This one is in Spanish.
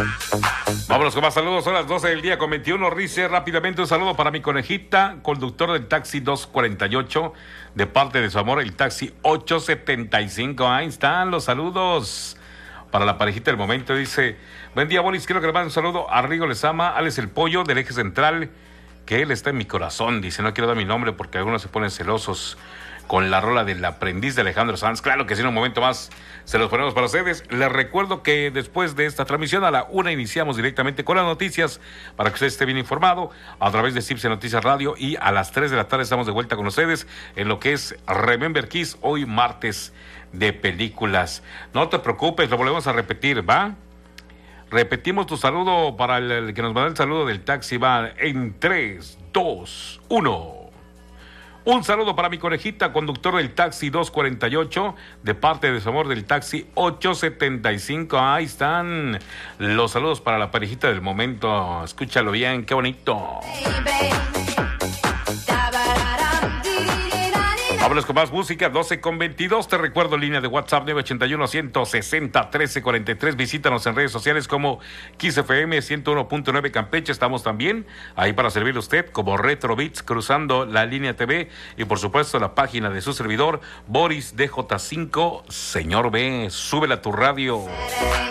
Vámonos con más saludos, son las 12 del día con 21. Rice, rápidamente un saludo para mi conejita, conductor del taxi 248, de parte de su amor, el taxi 875. Ahí están los saludos para la parejita del momento. Dice: buen día, Boris, quiero que le mande un saludo a Rigo Lezama, Alex el Pollo, del Eje Central, que él está en mi corazón. Dice: no quiero dar mi nombre porque algunos se ponen celosos con la rola del aprendiz de Alejandro Sanz. Claro que sí, en un momento más se los ponemos para ustedes. Les recuerdo que después de esta transmisión a la 1 iniciamos directamente con las noticias para que usted esté bien informado a través de CIPSE Noticias Radio, y a las 3 de la tarde estamos de vuelta con ustedes en lo que es Remember Kiss, hoy martes de películas. No te preocupes, lo volvemos a repetir, ¿va? Repetimos tu saludo para el que nos manda el saludo del taxi, va en 3, 2, 1. Un saludo para mi conejita, conductor del taxi 248, de parte de su amor del taxi 875. Ahí están los saludos para la parejita del momento. Escúchalo bien, qué bonito. Vámonos con más música, 12:22. Te recuerdo, línea de WhatsApp 981-160-1343. Visítanos en redes sociales como Kiss FM 101.9 Campeche. Estamos también ahí para servirle a usted como Retro Beats, cruzando la línea TV. Y por supuesto la página de su servidor, Boris DJ5. Señor B, súbela a tu radio.